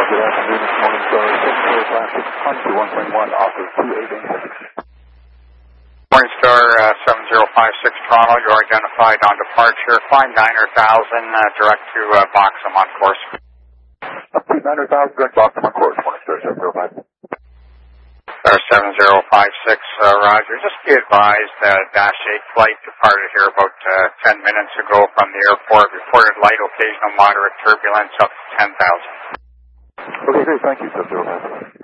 Good afternoon, this morning, sir. 6056 to 1.1 off of 2886. Morningstar 7056 Toronto, you're identified on departure. Climb 9,000, direct to Boxham on course. Up to 9,000, direct Boxham on course, Morningstar 705. 7056, Roger. Just be advised, Dash 8 flight departed here about 10 minutes ago from the airport. Reported light, occasional moderate turbulence up to 10,000. Okay, great. Thank you, 705.